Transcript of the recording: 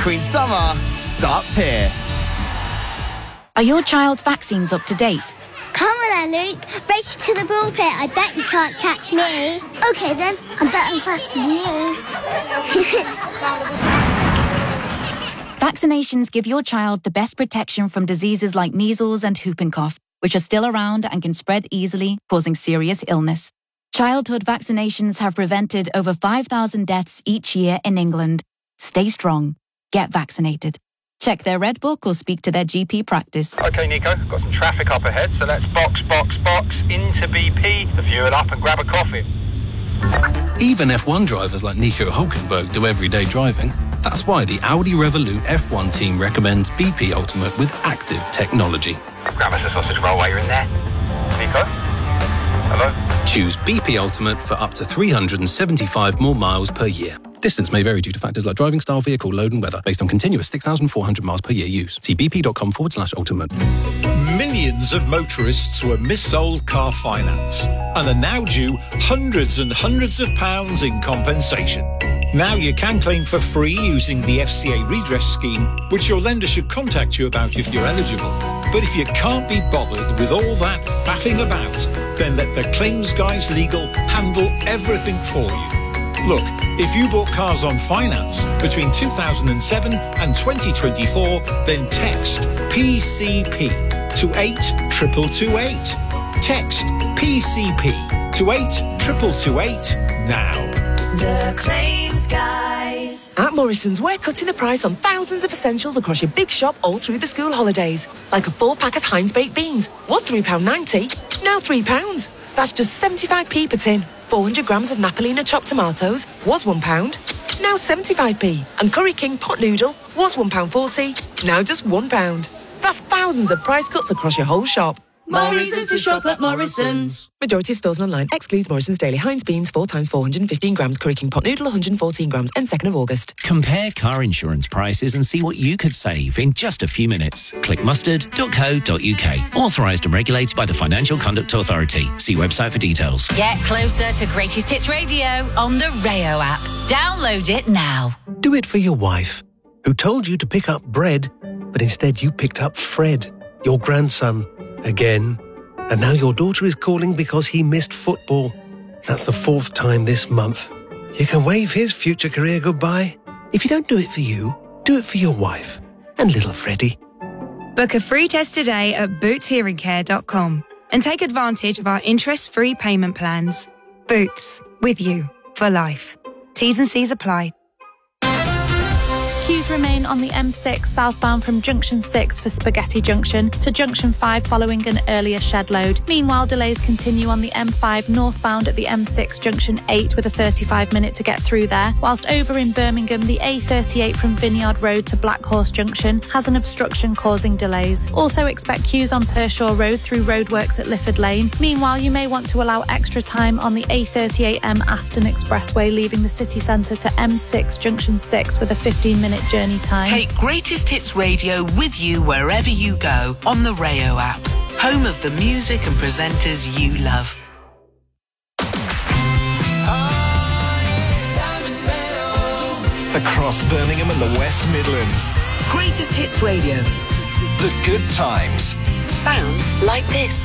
Queen Summer starts here. Are your child's vaccines up to date? Come on then, Luke. Race to the pulpit. I bet you can't catch me. OK then, I'm better faster than you. Vaccinations give your child the best protection from diseases like measles and whooping cough, which are still around and can spread easily, causing serious illness. Childhood vaccinations have prevented over 5,000 deaths each year in England. Stay strong. Get vaccinated. Check their Red Book or speak to their GP practice. OK, Nico, got some traffic up ahead, so let's box into BP, the fuel up and grab a coffee. Even F1 drivers like Nico Hülkenberg do everyday driving. That's why the Audi Revolut F1 team recommends BP Ultimate with active technology. Grab us a sausage roll while you're in there. Nico? Hello? Choose BP Ultimate for up to 375 more miles per year. Distance may vary due to factors like driving style, vehicle, load and weather, based on continuous 6,400 miles per year use. See bp.com/ultimate. Millions of motorists were missold car finance and are now due hundreds and hundreds of pounds in compensation. Now you can claim for free using the FCA redress scheme, which your lender should contact you about if you're eligible. But if you can't be bothered with all that faffing about, then let the Claims Guys Legal handle everything for you. Look, if you bought cars on finance between 2007 and 2024, then text PCP to 82228. Text PCP to 82228 now. The Claims Guys. At Morrison's, we're cutting the price on thousands of essentials across your big shop all through the school holidays. Like a 4-pack of Heinz baked beans. Was £3.90, now £3. That's just 75p per tin. 400 grams of Napolina chopped tomatoes was £1, now 75p. And Curry King pot noodle was £1.40, now just £1. That's thousands of price cuts across your whole shop. Morrison's to shop at Morrison's. Majority of stores and online excludes Morrison's Daily Heinz beans 4 times 415 grams, Curry King pot noodle 114 grams, and 2nd of August. Compare car insurance prices and see what you could save in just a few minutes. Click mustard.co.uk. Authorised and regulated by the Financial Conduct Authority. See website for details. Get closer to Greatest Hits Radio on the Rayo app. Download it now. Do it for your wife, who told you to pick up bread, but instead you picked up Fred, your grandson. Again. And now your daughter is calling because he missed football. That's the 4th time this month. You can wave his future career goodbye. If you don't do it for you, do it for your wife and little Freddie. Book a free test today at bootshearingcare.com and take advantage of our interest-free payment plans. Boots, with you for life. T's and C's apply. Queues remain on the M6 southbound from Junction 6 for Spaghetti Junction to Junction 5 following an earlier shed load. Meanwhile, delays continue on the M5 northbound at the M6 Junction 8 with a 35-minute to get through there, whilst over in Birmingham, the A38 from Vineyard Road to Black Horse Junction has an obstruction causing delays. Also expect queues on Pershaw Road through roadworks at Lifford Lane. Meanwhile, you may want to allow extra time on the A38M Aston Expressway leaving the city centre to M6 Junction 6 with a 15-minute journey time. Take Greatest Hits Radio with you wherever you go on the Rayo app, home of the music and presenters you love. Across Birmingham and the West Midlands. Greatest Hits Radio. The good times. Sound like this.